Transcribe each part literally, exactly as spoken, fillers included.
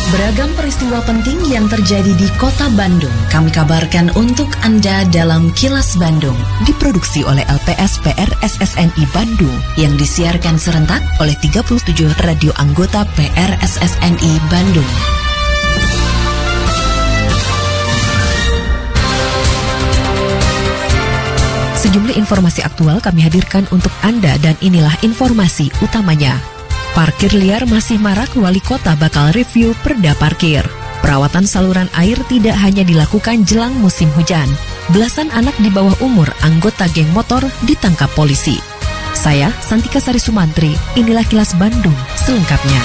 Beragam peristiwa penting yang terjadi di Kota Bandung kami kabarkan untuk Anda dalam Kilas Bandung. Diproduksi oleh L P S P R S S N I Bandung yang disiarkan serentak oleh tiga puluh tujuh radio anggota P R S S N I Bandung. Sejumlah informasi aktual kami hadirkan untuk Anda dan inilah informasi utamanya. Parkir liar masih marak, wali kota bakal review perda parkir. Perawatan saluran air tidak hanya dilakukan jelang musim hujan. Belasan anak di bawah umur anggota geng motor ditangkap polisi. Saya, Santika Sari Sumantri, inilah Kilas Bandung selengkapnya.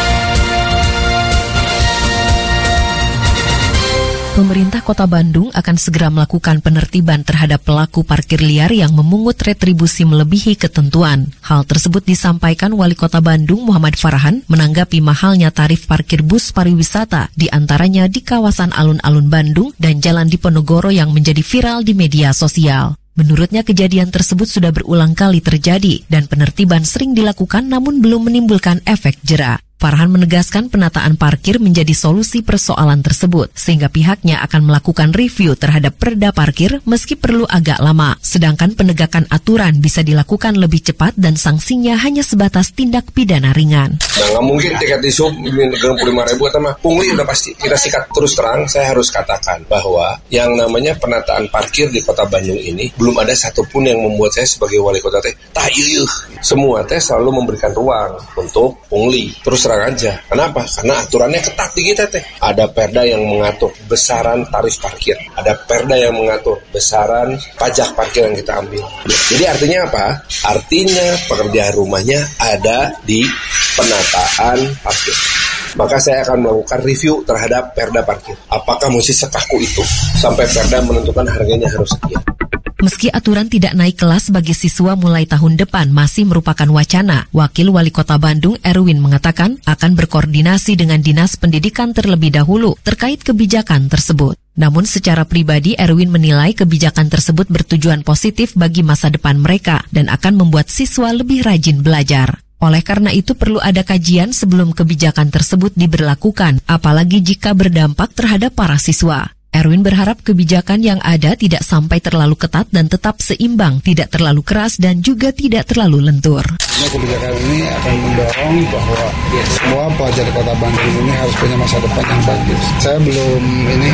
Pemerintah Kota Bandung akan segera melakukan penertiban terhadap pelaku parkir liar yang memungut retribusi melebihi ketentuan. Hal tersebut disampaikan Wali Kota Bandung Muhammad Farhan menanggapi mahalnya tarif parkir bus pariwisata, di antaranya di kawasan alun-alun Bandung dan Jalan Diponegoro yang menjadi viral di media sosial. Menurutnya kejadian tersebut sudah berulang kali terjadi dan penertiban sering dilakukan namun belum menimbulkan efek jera. Farhan menegaskan penataan parkir menjadi solusi persoalan tersebut, sehingga pihaknya akan melakukan review terhadap perda parkir meski perlu agak lama. Sedangkan penegakan aturan bisa dilakukan lebih cepat dan sanksinya hanya sebatas tindak pidana ringan. Nah, nggak mungkin tiket di sub tiga puluh lima ribu atau mah pungli udah pasti. Kita sikat terus terang, saya harus katakan bahwa yang namanya penataan parkir di Kota Bandung ini belum ada satupun yang membuat saya sebagai wali kota teh tah yeuh. Semua teh selalu memberikan ruang untuk pungli. Terus terang aja. Kenapa? Karena aturannya ketat di kita teh. Ada perda yang mengatur besaran tarif parkir. Ada perda yang mengatur besaran pajak parkir yang kita ambil. Jadi artinya apa? Artinya pekerjaan rumahnya ada di penataan parkir. Maka saya akan melakukan review terhadap perda parkir. Apakah mesti sekaku itu sampai perda menentukan harganya harus sekian? Meski aturan tidak naik kelas bagi siswa mulai tahun depan masih merupakan wacana, Wakil Wali Kota Bandung Erwin mengatakan akan berkoordinasi dengan Dinas Pendidikan terlebih dahulu terkait kebijakan tersebut. Namun secara pribadi Erwin menilai kebijakan tersebut bertujuan positif bagi masa depan mereka dan akan membuat siswa lebih rajin belajar. Oleh karena itu perlu ada kajian sebelum kebijakan tersebut diberlakukan, apalagi jika berdampak terhadap para siswa. Erwin berharap kebijakan yang ada tidak sampai terlalu ketat dan tetap seimbang, tidak terlalu keras dan juga tidak terlalu lentur. Kebijakan ini akan mendorong bahwa semua pelajar Kota Bandung ini harus punya masa depan yang bagus. Saya belum ini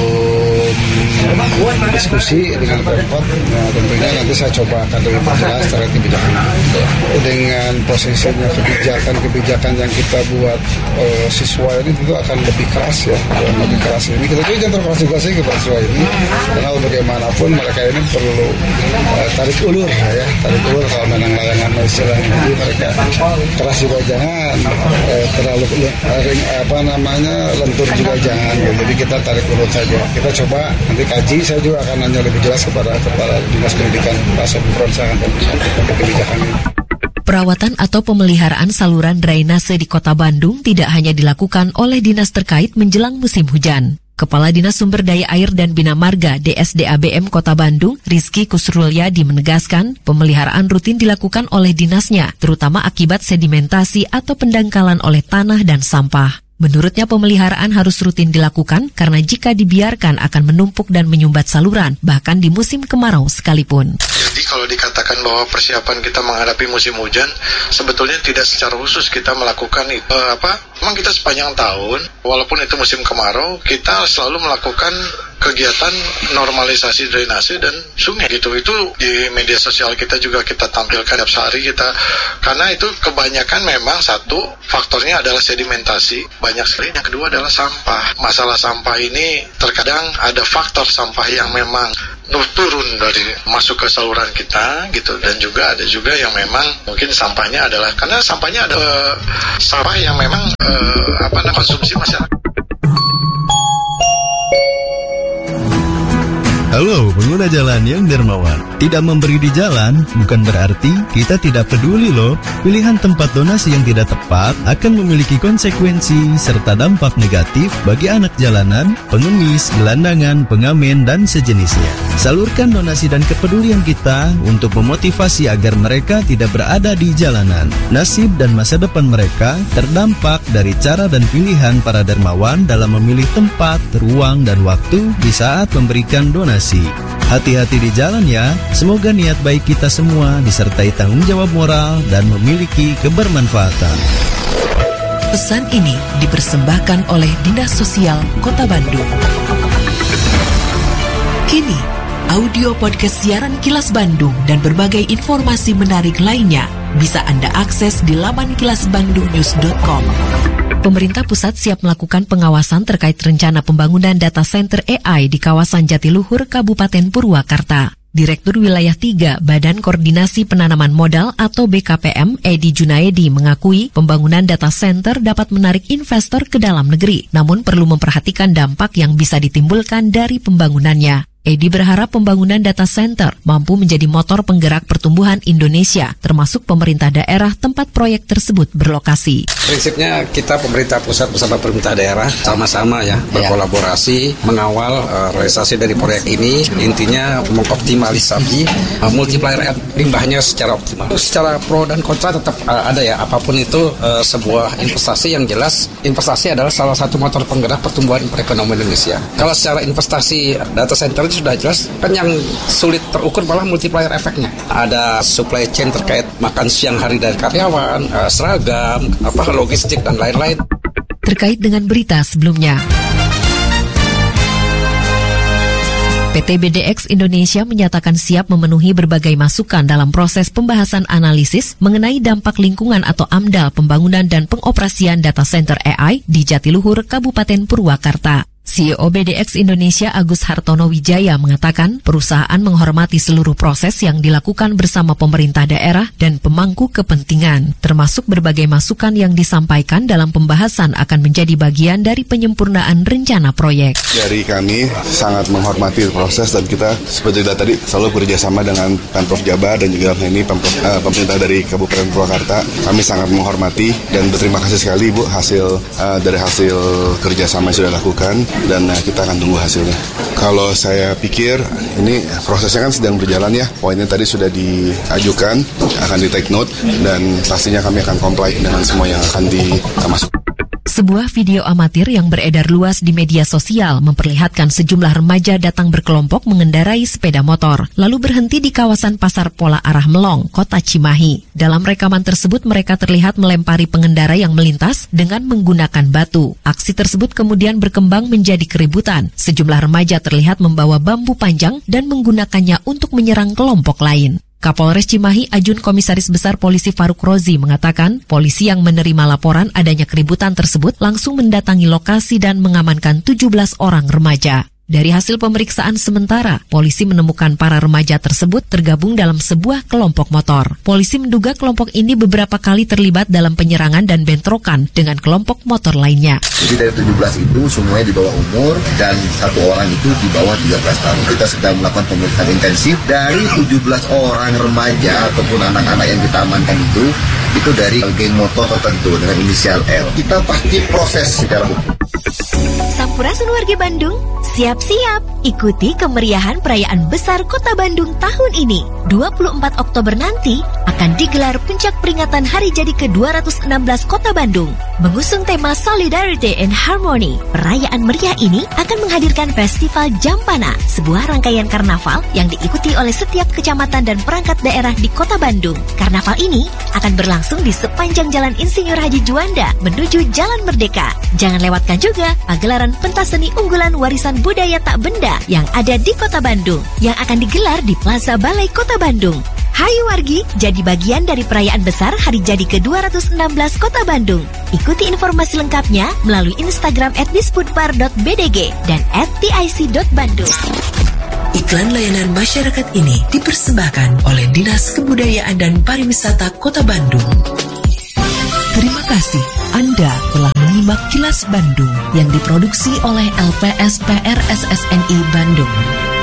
belum diskusi dengan Pemkot, nah, tentunya nanti saya coba akan lebih jelas terkait kebijakan dengan posisinya kebijakan-kebijakan yang kita buat uh, siswa ini tentu akan lebih keras ya, lebih keras ini kita juga jangan terkeras juga sih kepada siswa ini, karena bagaimanapun mereka ini perlu uh, tarik ulur ya, tarik ulur kalau menang layangan istilahnya. Jadi mereka keras juga jangan, eh, terlalu ring, apa namanya lentur juga jangan. Jadi kita tarik urut saja. Kita coba nanti kaji. Saya juga akan nanya lebih jelas kepada kepala Dinas Pendidikan Pak Sopron saya akan kebijakan ini. Perawatan atau pemeliharaan saluran drainase di Kota Bandung tidak hanya dilakukan oleh dinas terkait menjelang musim hujan. Kepala Dinas Sumber Daya Air dan Bina Marga D S D A B M Kota Bandung, Rizky Kusrulyadi menegaskan pemeliharaan rutin dilakukan oleh dinasnya, terutama akibat sedimentasi atau pendangkalan oleh tanah dan sampah. Menurutnya pemeliharaan harus rutin dilakukan karena jika dibiarkan akan menumpuk dan menyumbat saluran, bahkan di musim kemarau sekalipun. Jadi kalau dikatakan bahwa persiapan kita menghadapi musim hujan, sebetulnya tidak secara khusus kita melakukan itu. Apa? Memang kita sepanjang tahun, walaupun itu musim kemarau, kita selalu melakukan kegiatan normalisasi drainase dan sungai gitu. Itu di media sosial kita juga kita tampilkan tiap hari kita, karena itu kebanyakan memang satu faktornya adalah sedimentasi banyak sekali, yang kedua adalah sampah. Masalah sampah ini terkadang ada faktor sampah yang memang turun dari masuk ke saluran kita gitu, dan juga ada juga yang memang mungkin sampahnya adalah karena sampahnya ada uh, sampah yang memang uh, apa namanya konsumsi masyarakat. Halo pengguna jalan yang dermawan, Tidak memberi di jalan bukan berarti kita tidak peduli loh. Pilihan tempat donasi yang tidak tepat akan memiliki konsekuensi serta dampak negatif bagi anak jalanan, pengemis, gelandangan, pengamen, dan sejenisnya. Salurkan donasi dan kepedulian kita untuk memotivasi agar mereka tidak berada di jalanan. Nasib dan masa depan mereka terdampak dari cara dan pilihan para dermawan dalam memilih tempat, ruang, dan waktu di saat memberikan donasi. Hati-hati di jalan ya. Semoga niat baik kita semua disertai tanggung jawab moral dan memiliki kebermanfaatan. Pesan ini dipersembahkan oleh Dinas Sosial Kota Bandung. Kini, audio podcast siaran Kilas Bandung dan berbagai informasi menarik lainnya bisa Anda akses di laman kilas bandung news dot com. Pemerintah pusat siap melakukan pengawasan terkait rencana pembangunan data center A I di kawasan Jatiluhur, Kabupaten Purwakarta. Direktur Wilayah tiga Badan Koordinasi Penanaman Modal atau B K P M, Edi Junaedi, mengakui pembangunan data center dapat menarik investor ke dalam negeri, namun perlu memperhatikan dampak yang bisa ditimbulkan dari pembangunannya. Edi berharap pembangunan data center mampu menjadi motor penggerak pertumbuhan Indonesia, termasuk pemerintah daerah tempat proyek tersebut berlokasi. Prinsipnya kita pemerintah pusat bersama pemerintah daerah sama-sama ya berkolaborasi mengawal uh, realisasi dari proyek ini. Intinya mengoptimalisasi uh, multiplier limbahnya secara optimal. Secara pro dan kontra tetap uh, ada ya. Apapun itu uh, sebuah investasi yang jelas, investasi adalah salah satu motor penggerak pertumbuhan perekonomian Indonesia. Kalau secara investasi data center sudah jelas, kan yang sulit terukur malah multiplier efeknya. Ada supply chain terkait makan siang hari dari karyawan, uh, seragam, apa logistik dan lain-lain. Terkait dengan berita sebelumnya, P T B D X Indonesia menyatakan siap memenuhi berbagai masukan dalam proses pembahasan analisis mengenai dampak lingkungan atau AMDAL pembangunan dan pengoperasian data center A I di Jatiluhur, Kabupaten Purwakarta. C E O B D X Indonesia Agus Hartono Wijaya mengatakan perusahaan menghormati seluruh proses yang dilakukan bersama pemerintah daerah dan pemangku kepentingan, termasuk berbagai masukan yang disampaikan dalam pembahasan akan menjadi bagian dari penyempurnaan rencana proyek. Dari kami sangat menghormati proses dan kita seperti tadi selalu bekerjasama dengan Pemprov Jabar dan juga ini Pemprov, eh, pemerintah dari Kabupaten Purwakarta. Kami sangat menghormati dan berterima kasih sekali Bu hasil eh, dari hasil kerjasama yang sudah dilakukan. Dan uh, kita akan tunggu hasilnya. Kalau saya pikir ini prosesnya kan sedang berjalan ya. Poinnya tadi sudah diajukan, akan di take note dan pastinya kami akan comply dengan semua yang akan dimasuk. Sebuah video amatir yang beredar luas di media sosial memperlihatkan sejumlah remaja datang berkelompok mengendarai sepeda motor, lalu berhenti di kawasan Pasar Pola Arah Melong, Kota Cimahi. Dalam rekaman tersebut mereka terlihat melempari pengendara yang melintas dengan menggunakan batu. Aksi tersebut kemudian berkembang menjadi keributan. Sejumlah remaja terlihat membawa bambu panjang dan menggunakannya untuk menyerang kelompok lain. Kapolres Cimahi Ajun Komisaris Besar Polisi Faruk Rozi mengatakan polisi yang menerima laporan adanya keributan tersebut langsung mendatangi lokasi dan mengamankan tujuh belas orang remaja. Dari hasil pemeriksaan sementara, polisi menemukan para remaja tersebut tergabung dalam sebuah kelompok motor. Polisi menduga kelompok ini beberapa kali terlibat dalam penyerangan dan bentrokan dengan kelompok motor lainnya. Jadi dari tujuh belas itu semuanya di bawah umur dan satu orang itu di bawah tiga belas tahun. Kita sedang melakukan pemeriksaan intensif dari tujuh belas orang remaja ataupun anak-anak yang kita amankan itu, itu dari geng motor tertentu dengan inisial L. Kita pasti proses secara hukum. Sampurasun warga Bandung, siap-siap ikuti kemeriahan perayaan besar Kota Bandung tahun ini. dua puluh empat Oktober nanti akan digelar puncak peringatan hari jadi ke dua ratus enam belas Kota Bandung. Mengusung tema Solidarity and Harmony, perayaan meriah ini akan menghadirkan Festival Jampana, sebuah rangkaian karnaval yang diikuti oleh setiap kecamatan dan perangkat daerah di Kota Bandung. Karnaval ini akan berlangsung di sepanjang Jalan Insinyur Haji Juanda menuju Jalan Merdeka. Jangan lewatkan juga pagelaran pentas seni unggulan warisan budaya tak benda yang ada di Kota Bandung yang akan digelar di Plaza Balai Kota Bandung. Hayu wargi, jadi bagian dari perayaan besar hari jadi ke dua ratus enam belas Kota Bandung. Ikuti informasi lengkapnya melalui Instagram at disbudpar dot b d g dan at t i c dot bandung. Iklan layanan masyarakat ini dipersembahkan oleh Dinas Kebudayaan dan Pariwisata Kota Bandung. Terima kasih Anda telah menyimak Kilas Bandung yang diproduksi oleh L P S P R S S N I Bandung.